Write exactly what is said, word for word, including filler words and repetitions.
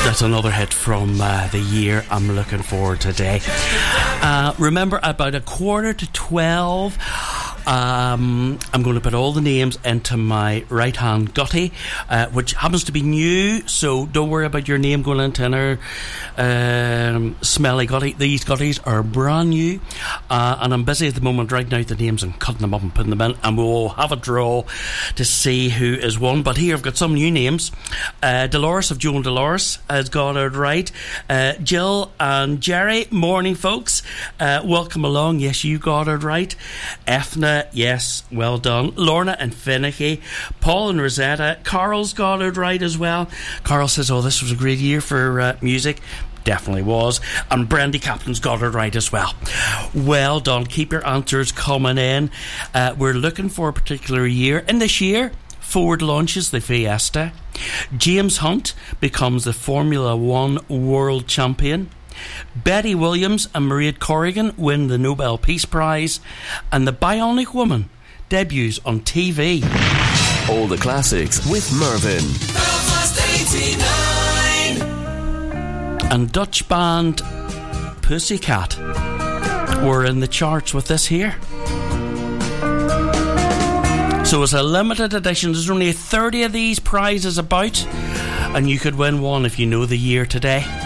That's another hit from uh, the year I'm looking for today. Uh, remember, about a quarter to twelve, um, I'm going to put all the names into my right hand gutty, uh, which happens to be new, so don't worry about your name going into another um, smelly gutty. These gutties are brand new, uh, and I'm busy at the moment writing out the names and cutting them up and putting them in, and we'll have a draw to see who is won. But here I've got some new names. uh, Dolores of Joe and Dolores has got it right. uh, Jill and Jerry, morning folks, uh, welcome along. Yes, you got it right. Ethna, yes, well done. Lorna and Finicky, Paul and Rosetta. Carl's got it right as well. Carl says, oh, this was a great year for uh, music. Definitely was. And Brandy Kaplan's got it right as well. Well done. Keep your answers coming in. Uh, we're looking for a particular year. In this year, Ford launches the Fiesta. James Hunt becomes the Formula One world champion. Betty Williams and Maria Corrigan win the Nobel Peace Prize. And the Bionic Woman debuts on T V. All the classics with Mervyn. Belfast eighty-nine. And Dutch band Pussycat were in the charts with this here. So it's a limited edition. There's only thirty of these prizes about, and you could win one if you know the year today.